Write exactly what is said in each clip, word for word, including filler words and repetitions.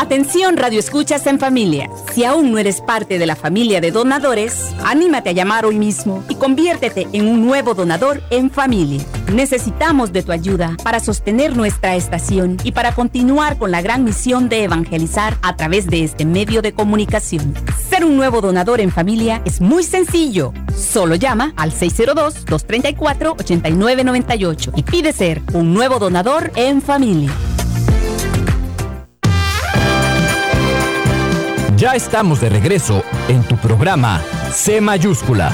Atención, Radio Escuchas en Familia. Si aún no eres parte de la familia de donadores, anímate a llamar hoy mismo y conviértete en un nuevo donador en familia. Necesitamos de tu ayuda para sostener nuestra estación y para continuar con la gran misión de evangelizar a través de este medio de comunicación. Ser un nuevo donador en familia es muy sencillo. Solo llama al seis cero dos, dos tres cuatro, ocho nueve nueve ocho y pide ser un nuevo donador en familia. Ya estamos de regreso en tu programa C Mayúscula.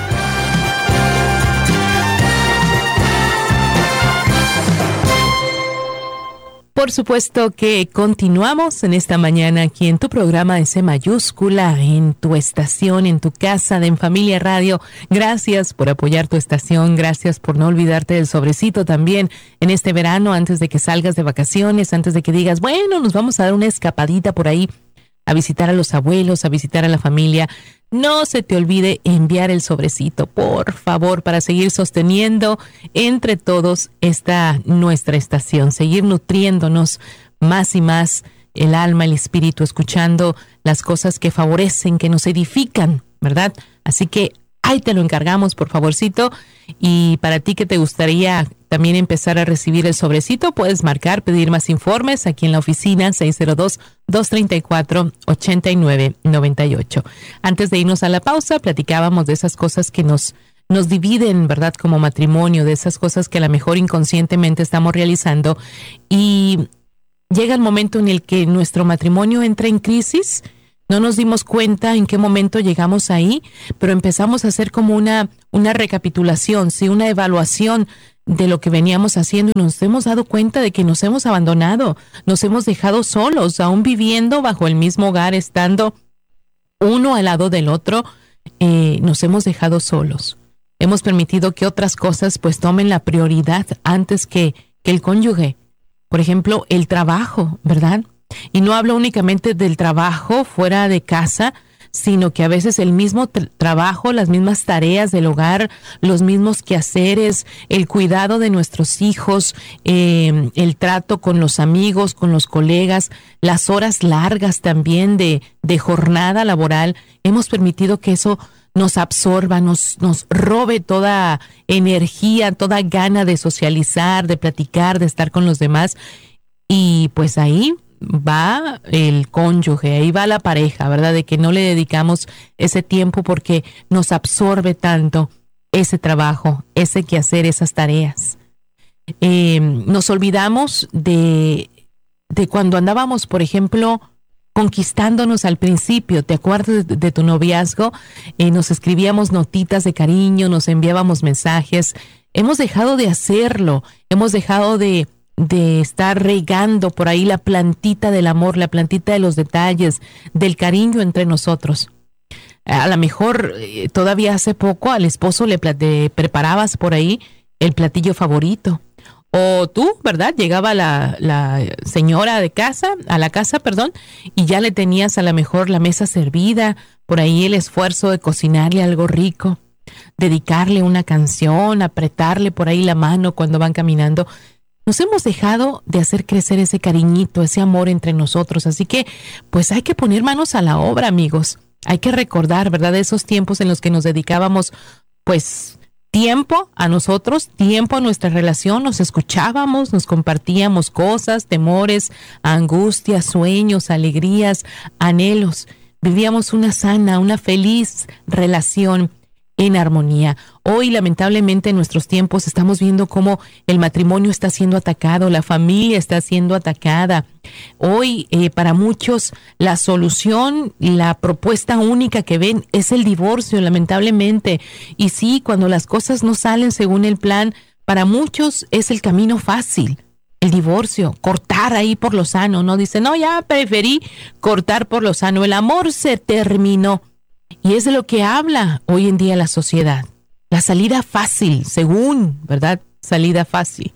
Por supuesto que continuamos en esta mañana aquí en tu programa de C Mayúscula, en tu estación, en tu casa de En Familia Radio. Gracias por apoyar tu estación, gracias por no olvidarte del sobrecito también en este verano, antes de que salgas de vacaciones, antes de que digas, bueno, nos vamos a dar una escapadita por ahí a visitar a los abuelos, a visitar a la familia. No se te olvide enviar el sobrecito, por favor, para seguir sosteniendo entre todos esta nuestra estación, seguir nutriéndonos más y más el alma, el espíritu, escuchando las cosas que favorecen, que nos edifican, ¿verdad? Así que ahí te lo encargamos, por favorcito. Y para ti que te gustaría también empezar a recibir el sobrecito, puedes marcar, pedir más informes aquí en la oficina seis cero dos, dos tres cuatro, ocho nueve nueve ocho. Antes de irnos a la pausa, platicábamos de esas cosas que nos, nos dividen, ¿verdad? Como matrimonio, de esas cosas que a lo mejor inconscientemente estamos realizando. Y llega el momento en el que nuestro matrimonio entra en crisis. No nos dimos cuenta en qué momento llegamos ahí, pero empezamos a hacer como una, una recapitulación, sí, una evaluación de lo que veníamos haciendo y nos hemos dado cuenta de que nos hemos abandonado, nos hemos dejado solos, aún viviendo bajo el mismo hogar, estando uno al lado del otro, eh, nos hemos dejado solos. Hemos permitido que otras cosas pues tomen la prioridad antes que, que el cónyuge. Por ejemplo, el trabajo, ¿verdad? Y no hablo únicamente del trabajo fuera de casa, sino que a veces el mismo tra- trabajo, las mismas tareas del hogar, los mismos quehaceres, el cuidado de nuestros hijos, eh, el trato con los amigos, con los colegas, las horas largas también de, de jornada laboral, hemos permitido que eso nos absorba, nos, nos robe toda energía, toda gana de socializar, de platicar, de estar con los demás. Y pues ahí va el cónyuge, ahí va la pareja, ¿verdad? De que no le dedicamos ese tiempo porque nos absorbe tanto ese trabajo, ese quehacer, esas tareas. Eh, nos olvidamos de, de cuando andábamos, por ejemplo, conquistándonos al principio. ¿Te acuerdas de, de tu noviazgo? Eh, nos escribíamos notitas de cariño, nos enviábamos mensajes. Hemos dejado de hacerlo, hemos dejado de de estar regando por ahí la plantita del amor, la plantita de los detalles, del cariño entre nosotros. A lo mejor eh, todavía hace poco al esposo le, le preparabas por ahí el platillo favorito. O tú, ¿verdad? Llegaba la, la señora de casa, a la casa, perdón, y ya le tenías a lo mejor la mesa servida, por ahí el esfuerzo de cocinarle algo rico, dedicarle una canción, apretarle por ahí la mano cuando van caminando. Nos hemos dejado de hacer crecer ese cariñito, ese amor entre nosotros. Así que, pues hay que poner manos a la obra, amigos. Hay que recordar, ¿verdad? Esos tiempos en los que nos dedicábamos, pues, tiempo a nosotros, tiempo a nuestra relación. Nos escuchábamos, nos compartíamos cosas, temores, angustias, sueños, alegrías, anhelos. Vivíamos una sana, una feliz relación en armonía. Hoy, lamentablemente, en nuestros tiempos estamos viendo cómo el matrimonio está siendo atacado, la familia está siendo atacada. Hoy, eh, para muchos, la solución, la propuesta única que ven es el divorcio, lamentablemente. Y sí, cuando las cosas no salen según el plan, para muchos es el camino fácil, el divorcio, cortar ahí por lo sano, ¿no? Dicen, no, ya preferí cortar por lo sano, el amor se terminó. Y es de lo que habla hoy en día la sociedad. La salida fácil, según, ¿verdad? Salida fácil.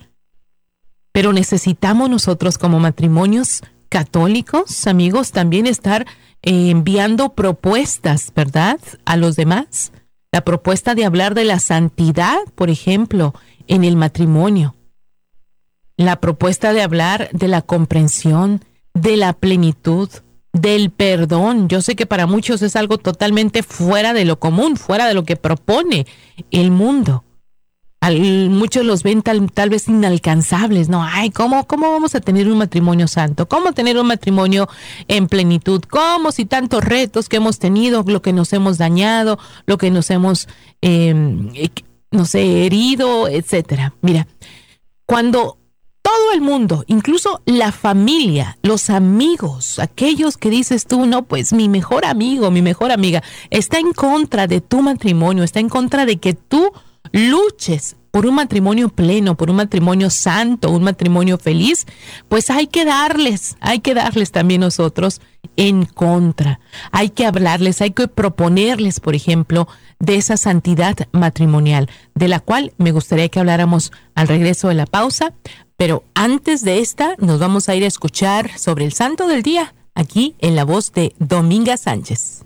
Pero necesitamos nosotros como matrimonios católicos, amigos, también estar eh, enviando propuestas, ¿verdad? A los demás. La propuesta de hablar de la santidad, por ejemplo, en el matrimonio. La propuesta de hablar de la comprensión, de la plenitud, del perdón. Yo sé que para muchos es algo totalmente fuera de lo común, fuera de lo que propone el mundo. Al, muchos los ven tal, tal vez inalcanzables, ¿no? Ay, ¿cómo, ¿cómo vamos a tener un matrimonio santo? ¿Cómo tener un matrimonio en plenitud? ¿Cómo si tantos retos que hemos tenido, lo que nos hemos dañado, lo que nos hemos, eh, no sé, herido, etcétera? Mira, cuando todo el mundo, incluso la familia, los amigos, aquellos que dices tú, no, pues mi mejor amigo, mi mejor amiga, está en contra de tu matrimonio, está en contra de que tú luches por un matrimonio pleno, por un matrimonio santo, un matrimonio feliz, pues hay que darles, hay que darles también nosotros en contra. Hay que hablarles, hay que proponerles, por ejemplo, de esa santidad matrimonial, de la cual me gustaría que habláramos al regreso de la pausa, pero antes de esta nos vamos a ir a escuchar sobre el santo del día, aquí en la voz de Dominga Sánchez.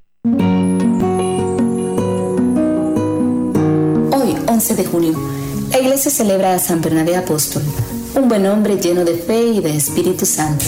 once de junio, la iglesia celebra a San Bernabé Apóstol, un buen hombre lleno de fe y de Espíritu Santo.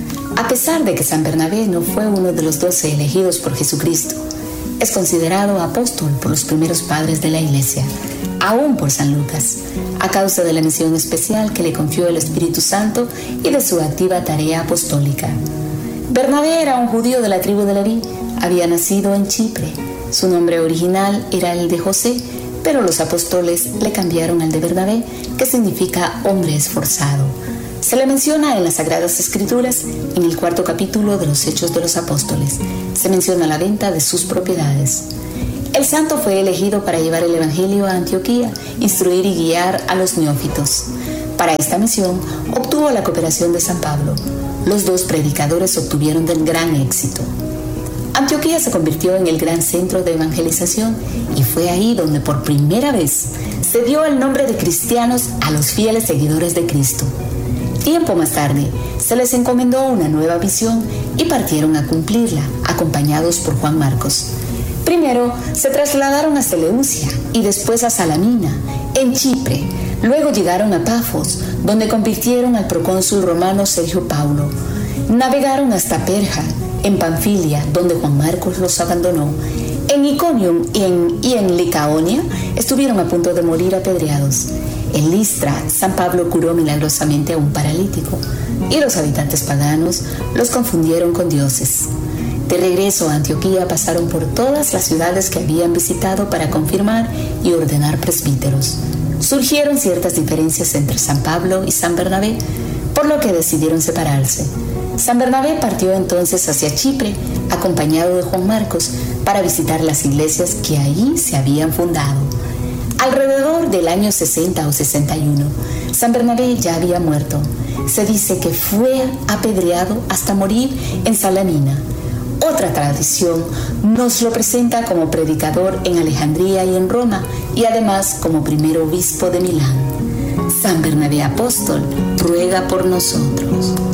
A pesar de que San Bernabé no fue uno de los doce elegidos por Jesucristo, es considerado apóstol por los primeros padres de la iglesia, aún por San Lucas, a causa de la misión especial que le confió el Espíritu Santo y de su activa tarea apostólica. Bernabé era un judío de la tribu de Leví, había nacido en Chipre. Su nombre original era el de José, pero los apóstoles le cambiaron al de Bernabé, que significa hombre esforzado. Se le menciona en las Sagradas Escrituras, en el cuarto capítulo de los Hechos de los Apóstoles. Se menciona la venta de sus propiedades. El santo fue elegido para llevar el Evangelio a Antioquía, instruir y guiar a los neófitos. Para esta misión, obtuvo la cooperación de San Pablo. Los dos predicadores obtuvieron del gran éxito. Antioquía se convirtió en el gran centro de evangelización y fue ahí donde por primera vez se dio el nombre de cristianos a los fieles seguidores de Cristo. Tiempo más tarde, se les encomendó una nueva visión y partieron a cumplirla, acompañados por Juan Marcos. Primero, se trasladaron a Seleucia y después a Salamina, en Chipre. Luego llegaron a Pafos, donde convirtieron al procónsul romano Sergio Paulo. Navegaron hasta Perga, en Panfilia, donde Juan Marcos los abandonó. En Iconium y en, y en Licaonia estuvieron a punto de morir apedreados. En Listra, San Pablo curó milagrosamente a un paralítico, y los habitantes paganos los confundieron con dioses. De regreso a Antioquía pasaron por todas las ciudades que habían visitado para confirmar y ordenar presbíteros. Surgieron ciertas diferencias entre San Pablo y San Bernabé, por lo que decidieron separarse. San Bernabé partió entonces hacia Chipre, acompañado de Juan Marcos, para visitar las iglesias que ahí se habían fundado. Alrededor del año sesenta o sesenta y uno, San Bernabé ya había muerto. Se dice que fue apedreado hasta morir en Salamina. Otra tradición nos lo presenta como predicador en Alejandría y en Roma, y además como primer obispo de Milán. San Bernabé Apóstol ruega por nosotros.